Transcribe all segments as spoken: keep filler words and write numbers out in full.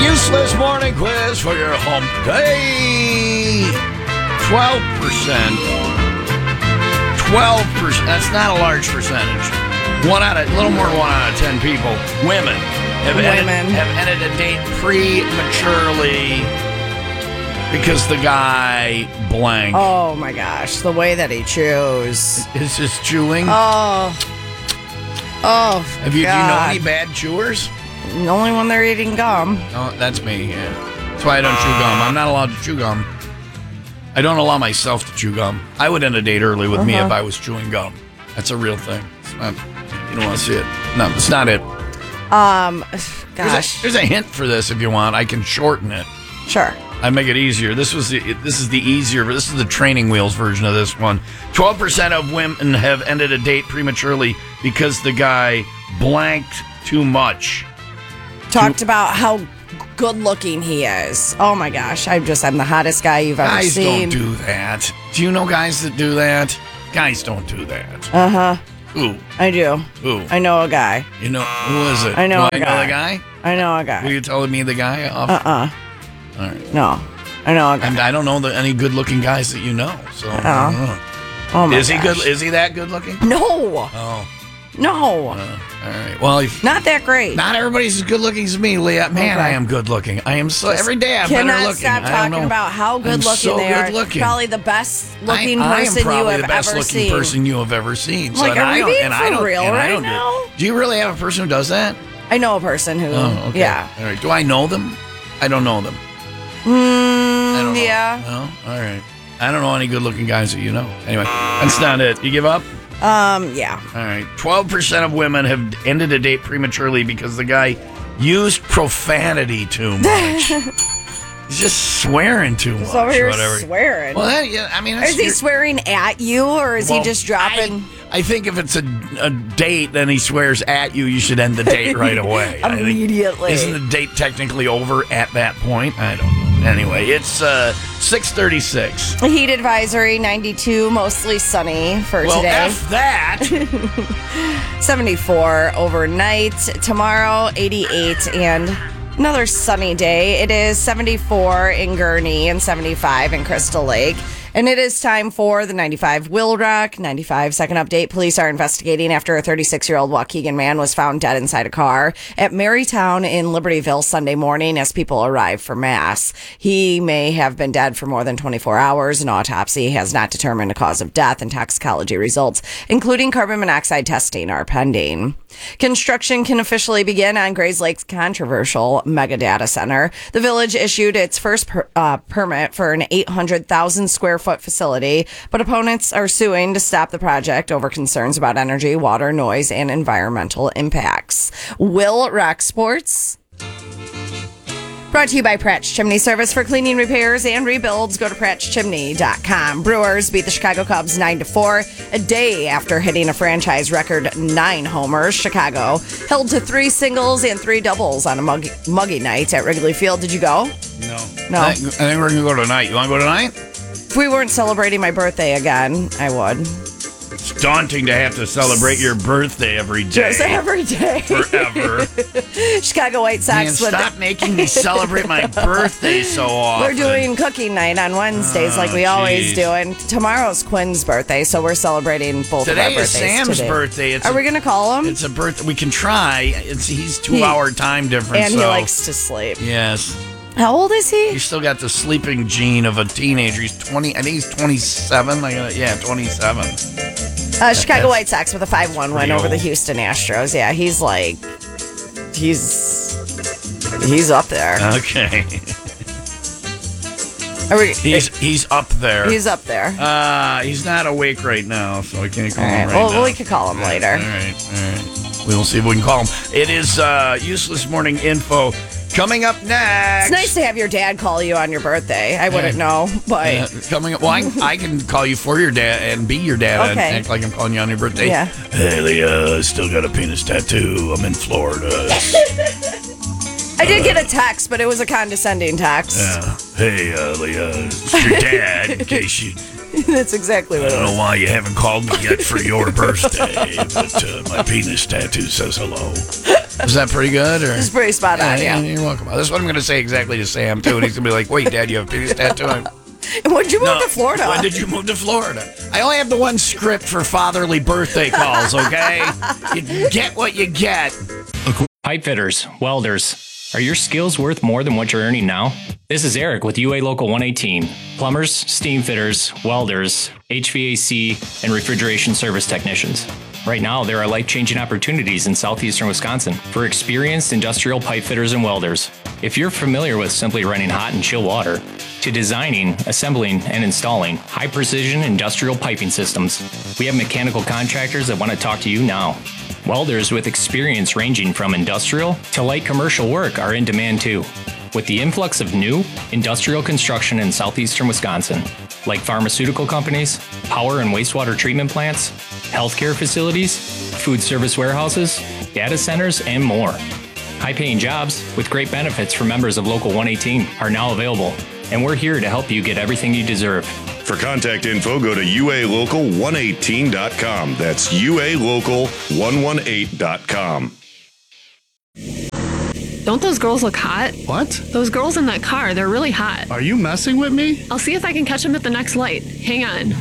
Useless morning quiz for your hump day. twelve percent. twelve percent. That's not a large percentage. One out of, a little more than one out of ten people, women, have, Women. Ended, have ended a date prematurely because the guy blank. Oh my gosh, the way that he chews. Is this chewing? Oh. Oh. have you, do you know God. any bad chewers? Only when they're eating gum. Oh, that's me, yeah. That's why I don't chew gum. I'm not allowed to chew gum. I don't allow myself to chew gum. I would end a date early with uh-huh. me if I was chewing gum. That's a real thing. It's not, you don't want to see it. No, it's not it. Um, gosh. There's a, there's a hint for this if you want. I can shorten it. Sure. I make it easier. This was the, this is the easier, this is the training wheels version of this one. twelve percent of women have ended a date prematurely because the guy blanked too much. Talked too, about how good looking he is. Oh my gosh, I'm just, I'm the hottest guy you've ever guys seen. Guys don't do that. Do you know guys that do that? Guys don't do that. Uh-huh. Who? I do. Who? I know a guy. You know, who is it? I know do a I guy. know the guy? I know a guy. Were you telling me the guy? Off? Uh-uh. All right. No. I know a guy. And I don't know the, any good-looking guys that you know, so I don't know. Oh my Is he gosh. good? Is he that good-looking? No. Oh. No. Uh, all right. Well, if, not that great. Not everybody's as good-looking as me, Leah. Man, okay. I am good-looking. I am so every day I'm better Cannot looking. stop I talking don't know. about how good I'm looking so they good are. looking. Probably the best looking I, person I am probably you have the best ever looking seen. person you have ever seen. So, Like, and are I we don't, being and for I don't, real and I right don't now? Do, do you really have a person who does that? I know a person who. Oh, okay. Yeah. All right. Do I know them? I don't know them. Mm, I don't know. yeah. No? All right. I don't know any good-looking guys that you know. Anyway, that's not it. You give up? Um, yeah. All right. twelve percent of women have ended a date prematurely because the guy used profanity too much. He's just swearing too much. He's over here whatever. swearing. Well, that, yeah, I mean, that's is he your- swearing at you, or is well, he just dropping? I, I think if it's a, a date, then he swears at you, you should end the date right away. I think- Immediately. Isn't the date technically over at that point? I don't know. Anyway, it's uh, six thirty-six. Heat advisory ninety-two, mostly sunny for Well, today. F that. seventy-four overnight. Tomorrow, eighty-eight, and another sunny day. It is seventy-four in Gurnee and seventy-five in Crystal Lake. And it is time for the ninety-five Will Rock. ninety-five second update. Police are investigating after a thirty-six-year-old Waukegan man was found dead inside a car at Marytown in Libertyville Sunday morning as people arrive for mass. He may have been dead for more than twenty-four hours. An autopsy has not determined a cause of death, and toxicology results, including carbon monoxide testing, are pending. Construction can officially begin on Grays Lake's controversial mega data center. The village issued its first per, uh, permit for an eight hundred thousand square foot facility, but opponents are suing to stop the project over concerns about energy, water, noise, and environmental impacts. Will Rock Sports. Brought to you by Pratt's Chimney Service. For cleaning, repairs, and rebuilds, go to pratts chimney dot com. Brewers beat the Chicago Cubs nine to four a day after hitting a franchise record nine homers. Chicago held to three singles and three doubles on a muggy, muggy night at Wrigley Field. Did you go? No. No. I think, I think we're going to go tonight. You want to go tonight? If we weren't celebrating my birthday again, I would. It's daunting to have to celebrate your birthday every day. Just every day. Forever. Chicago White Sox. Man, with stop making me celebrate my birthday so often. We're doing cooking night on Wednesdays Oh, like we always geez. do. And tomorrow's Quinn's birthday, so we're celebrating both Today of our is birthdays Sam's today. birthday. It's Are a, we going to call him? It's a birthday. We can try. It's He's two-hour time difference. And he so- likes to sleep. Yes. How old is he? He's still got the sleeping gene of a teenager. He's twenty. I think he's twenty-seven. Like, uh, yeah, twenty-seven. Uh, Chicago White Sox with a five one win pretty over the old. Houston Astros. Yeah, he's like, he's he's up there. Okay. Are we, He's he's up there. he's up there. Uh, he's not awake right now, so I can't call All right. him right Well, now. we could call him later. All right, all right. We'll see if we can call him. It is uh, useless morning info coming up next. It's nice to have your dad call you on your birthday. I wouldn't know, but Uh, coming up. Well, I, I can call you for your dad and be your dad and Okay. act like I'm calling you on your birthday. Yeah. Hey, Leah, still got a penis tattoo. I'm in Florida. I did get a text, but it was a condescending text. Yeah. Hey, uh, Leah, it's your dad. In case you, That's exactly what I it don't is. know why you haven't called me yet for your birthday, but uh, my penis tattoo says hello. Is that pretty good? Or? It's pretty spot on, yeah. You're welcome. That's what I'm going to say exactly to Sam, too. And he's going to be like, wait, Dad, you have a penis tattoo? I'm, When'd you move no, to Florida? When did you move to Florida? I only have the one script for fatherly birthday calls, okay? You get what you get. Pipe fitters, welders, are your skills worth more than what you're earning now? This is Eric with U A Local one eighteen. Plumbers, steam fitters, welders, H V A C, and refrigeration service technicians. Right now, there are life-changing opportunities in southeastern Wisconsin for experienced industrial pipe fitters and welders. If you're familiar with simply running hot and chill water, to designing, assembling, and installing high-precision industrial piping systems, we have mechanical contractors that want to talk to you now. Welders with experience ranging from industrial to light commercial work are in demand too. With the influx of new industrial construction in southeastern Wisconsin, like pharmaceutical companies, power and wastewater treatment plants, healthcare facilities, food service warehouses, data centers, and more. High-paying jobs with great benefits for members of Local one eighteen are now available, and we're here to help you get everything you deserve. For contact info, go to U A local one eighteen dot com. That's U A local one eighteen dot com. Don't those girls look hot? What? Those girls in that car, they're really hot. Are you messing with me? I'll see if I can catch them at the next light. Hang on.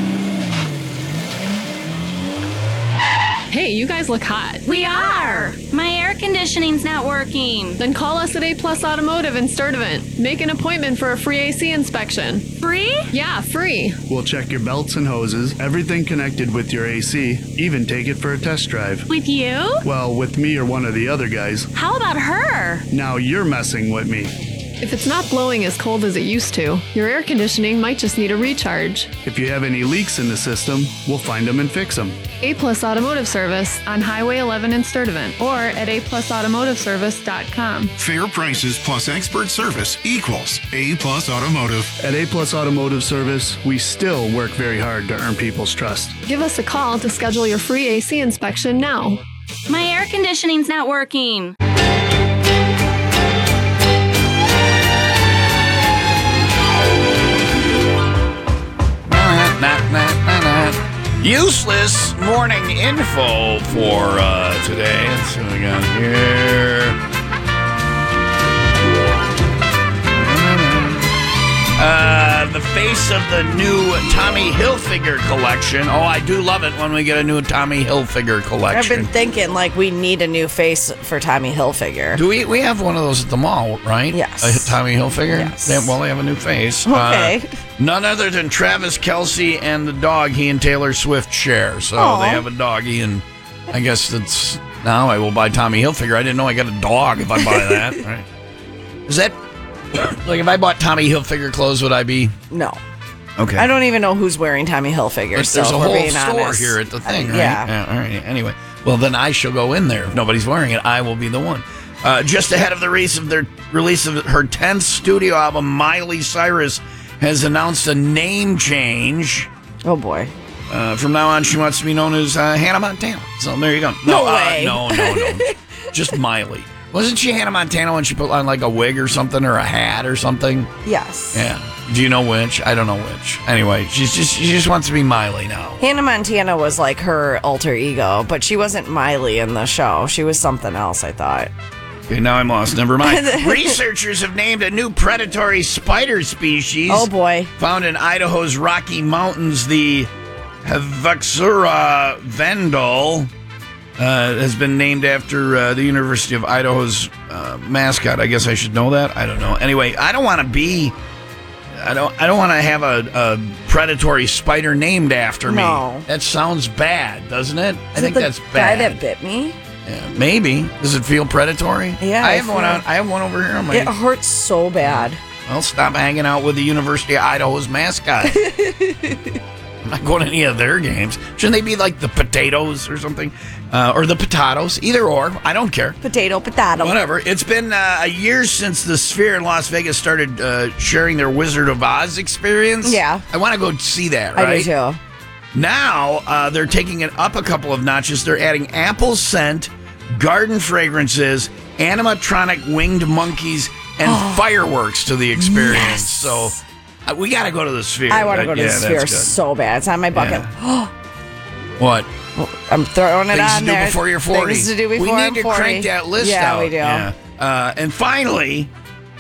Hey, you guys look hot. We are! My air conditioning's not working. Then call us at A Plus Automotive in Sturtevant. Make an appointment for a free A C inspection. Free? Yeah, free. We'll check your belts and hoses, everything connected with your A C, even take it for a test drive. With you? Well, with me or one of the other guys. How about her? Now you're messing with me. If it's not blowing as cold as it used to, your air conditioning might just need a recharge. If you have any leaks in the system, we'll find them and fix them. A Plus Automotive Service on Highway eleven in Sturtevant or at a plus automotive service dot com. Fair prices plus expert service equals A Plus Automotive. At A Plus Automotive Service, we still work very hard to earn people's trust. Give us a call to schedule your free A C inspection now. My air conditioning's not working. Nah, nah, nah, nah. Useless morning info for uh, today. Let's see what we got here. Uh, the face of the new Tommy Hilfiger collection. Oh, I do love it when we get a new Tommy Hilfiger I've collection. been thinking, like, we need a new face for Tommy Hilfiger. Do we? We have one of those at the mall, right? Yes. A Tommy Hilfiger? Yes. They, well, they have a new face. Okay. Uh, none other than Travis Kelce and the dog he and Taylor Swift share. So Aw. they have a doggy, and I guess that's now I will buy Tommy Hilfiger. I didn't know I got a dog if I buy that. Right. Is that like if I bought Tommy Hilfiger clothes, would I be No. okay? I don't even know who's wearing Tommy Hilfiger. But so there's a if we're whole being store honest. here at the thing, Uh, right? Yeah. All right. Anyway, well then I shall go in there. If nobody's wearing it, I will be the one. Uh, just ahead of the release of their release of her tenth studio album, Miley Cyrus has announced a name change. Oh, boy. Uh, from now on, she wants to be known as uh, Hannah Montana. So there you go. No uh, way. no, no, no. Just Miley. Wasn't she Hannah Montana when she put on like a wig or something or a hat or something? Yes. Yeah. Do you know which? I don't know which. Anyway, she's just she just wants to be Miley now. Hannah Montana was like her alter ego, but she wasn't Miley in the show. She was something else, I thought. Okay, now I'm lost. Never mind. Researchers have named a new predatory spider species. Oh, boy. Found in Idaho's Rocky Mountains, the Havaxura vendal uh, has been named after uh, the University of Idaho's uh, mascot. I guess I should know that. I don't know. Anyway, I don't want to be. I don't. I don't want to have a, a predatory spider named after me. No. That sounds bad, doesn't it? I Is think it the that's guy bad. that bit me? Yeah, maybe. Does it feel predatory? Yeah, I I have one. feel- On, I have one over here on my. It hurts so bad. Well, stop hanging out with the University of Idaho's mascot. I'm not going to any of their games. Shouldn't they be like the potatoes or something? Uh, or the potatoes? Either or. I don't care. Potato, potato. Whatever. It's been uh, a year since the Sphere in Las Vegas started uh, sharing their Wizard of Oz experience. Yeah. I want to go see that, right? I do too. Now, uh, they're taking it up a couple of notches. They're adding apple scent, garden fragrances, animatronic winged monkeys, and fireworks to the experience. Yes. So Uh, We got to go to the Sphere. I want to That- go to yeah, the that's Sphere good. so bad. It's on my bucket. What? I'm throwing it Things on to do there. before you're forty. Things to do before we need I'm to forty. crank that list yeah, out. we do. Yeah. Uh, and finally,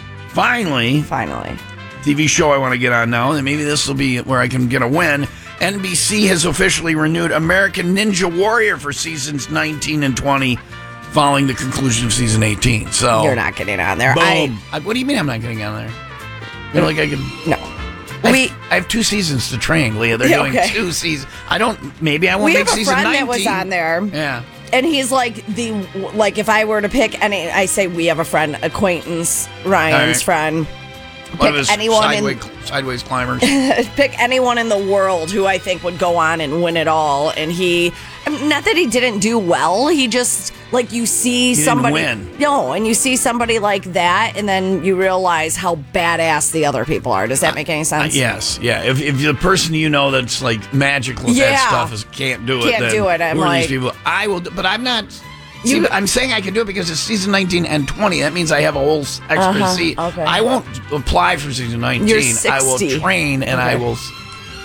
finally, Finally. T V show I want to get on now, and maybe this will be where I can get a win. N B C has officially renewed American Ninja Warrior for seasons nineteen and twenty, following the conclusion of season eighteen. So You're not getting on there. boom. I I, what do you mean I'm not getting on there? You know, like I could. No. I, We I have two seasons to train, Leah. They're Yeah, doing okay. two seasons. I don't. Maybe I won't we make have a season friend nineteen. that was on there. Yeah. And he's like the like if I were to pick any, I say we have a friend, acquaintance, Ryan's All right. friend. One of Pick his anyone sideways, in sideways climbers. pick anyone in the world who I think would go on and win it all. And he, I mean, not that he didn't do well. He just like you see didn't somebody, win. no, and you see somebody like that, and then you realize how badass the other people are. Does that make any Uh, sense? yes, yeah. If, if the person you know that's like magical with Yeah. that stuff is can't do it, Can't then do it, I'm who are like- these people? I will, do, but I'm not. See, You- I'm saying I can do it because it's season nineteen and twenty. That means I have a whole s- extra Uh-huh, seat. okay. I won't apply for season nineteen. You're I will sixty. train and I Okay. will. s-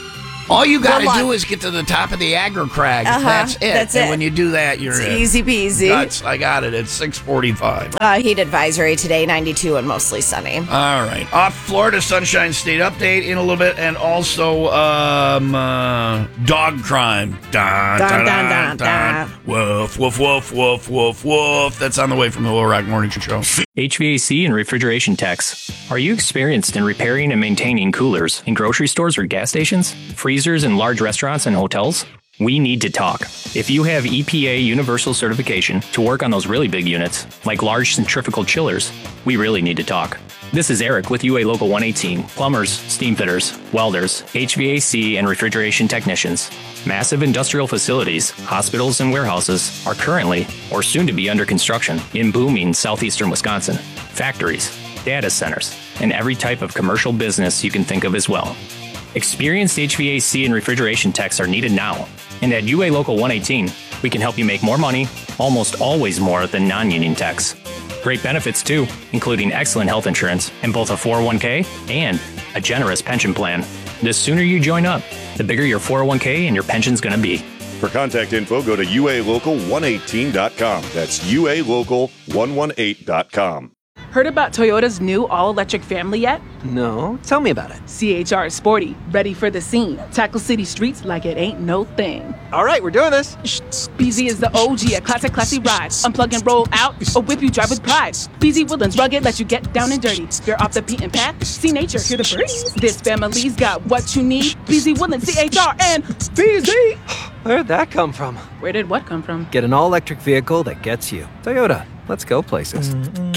All you got Good luck. to do is get to the top of the aggro crag. Uh-huh, That's it. that's and it. when you do that, you're It's in. easy peasy. Guts, I got it. It's six forty-five. Uh, heat advisory today, ninety-two and mostly sunny. All right. Off Florida Sunshine State update in a little bit, and also um, uh, dog crime. Dun, Dun, dun, dun, dun, dun, dun. dun. Woof, woof, woof, woof, woof, woof. That's on the way from the Little Rock Morning Show. H V A C and refrigeration techs. Are you experienced in repairing and maintaining coolers in grocery stores or gas stations, freezers in large restaurants and hotels? We need to talk. If you have E P A universal certification to work on those really big units, like large centrifugal chillers, we really need to talk. This is Eric with U A Local one eighteen, plumbers, steam fitters, welders, H V A C and refrigeration technicians. Massive industrial facilities, hospitals, and warehouses are currently or soon to be under construction in booming southeastern Wisconsin. Factories, data centers, and every type of commercial business you can think of as well. Experienced H V A C and refrigeration techs are needed now. And at U A Local one eighteen, we can help you make more money, almost always more than non-union techs. Great benefits too, including excellent health insurance and both a four oh one k and a generous pension plan. The sooner you join up, the bigger your four oh one k and your pension's gonna be. For contact info, go to U A local one eighteen dot com. That's U A local one eighteen dot com. Heard about Toyota's new all-electric family yet? No, tell me about it. C H R is sporty, ready for the scene. Tackle city streets like it ain't no thing. All right, we're doing this. B Z is the O G, a classic, classy ride. Unplug and roll out, or whip you drive with pride. B Z Woodlands, rugged, let you get down and dirty. You're off the beaten path, see nature, hear the birds. This family's got what you need. B Z Woodlands, C H R, and B Z. Where'd that come from? Where did what come from? Get an all-electric vehicle that gets you. Toyota, let's go places.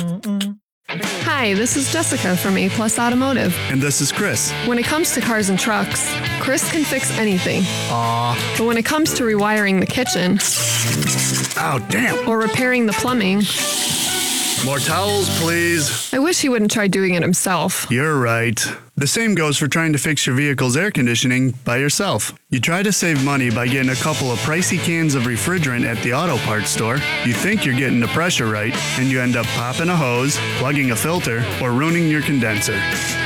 Hi, this is Jessica from A Plus Automotive. And this is Chris. When it comes to cars and trucks, Chris can fix anything. Aw. But when it comes to rewiring the kitchen Oh, damn. or repairing the plumbing, More towels, please. I wish he wouldn't try doing it himself. You're right. The same goes for trying to fix your vehicle's air conditioning by yourself. You try to save money by getting a couple of pricey cans of refrigerant at the auto parts store. You think you're getting the pressure right, and you end up popping a hose, plugging a filter, or ruining your condenser.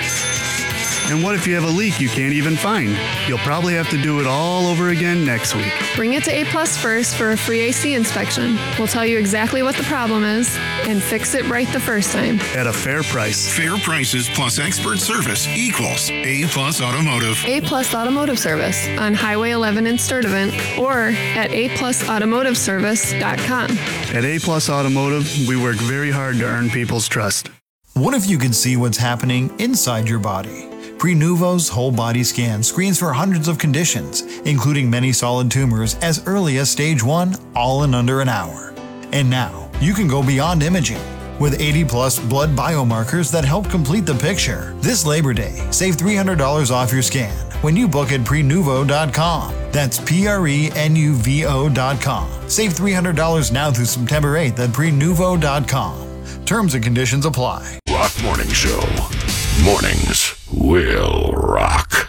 And what if you have a leak you can't even find? You'll probably have to do it all over again next week. Bring it to A Plus first for a free A C inspection. We'll tell you exactly what the problem is and fix it right the first time. At a fair price. Fair prices plus expert service equals A Plus Automotive. A Plus Automotive Service on Highway eleven in Sturtevant or at a plus automotive service dot com. At A Plus Automotive, we work very hard to earn people's trust. What if you could see what's happening inside your body? Prenuvo's whole body scan screens for hundreds of conditions, including many solid tumors as early as stage one, all in under an hour. And now, you can go beyond imaging. With eighty plus blood biomarkers that help complete the picture. This Labor Day, save three hundred dollars off your scan when you book at prenuvo dot com. That's P R E N U V O dot com. Save three hundred dollars now through September eighth at prenuvo dot com. Terms and conditions apply. Rock Morning Show. Mornings will rock.